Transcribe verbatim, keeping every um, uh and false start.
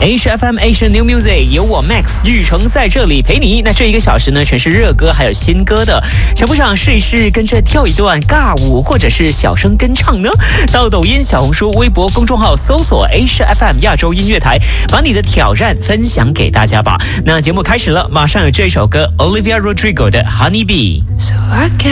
H F M Asian New Music 有我 Max 玉成在这里陪你。那这一个小时呢，全是热歌还有新歌的，想不想试一试跟着跳一段尬舞，或者是小声跟唱呢？到抖音、小红书、微博公众号搜索 H F M 亚洲音乐台，把你的挑战分享给大家吧。那节目开始了，马上有这首歌 Olivia Rodrigo 的 Honey Bee。So I can